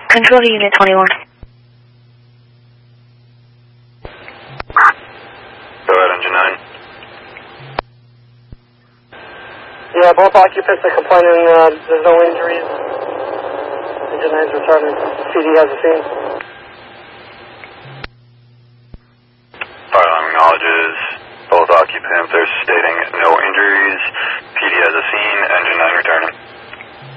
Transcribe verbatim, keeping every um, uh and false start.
Control to Unit twenty-one. Go ahead, Engine nine. Yeah, both occupants are complaining uh, there's no injuries. Engine nine's returning. C D has a scene. Fire alarm acknowledges both occupants are stating no injuries. P D has a scene. Engine nine returning.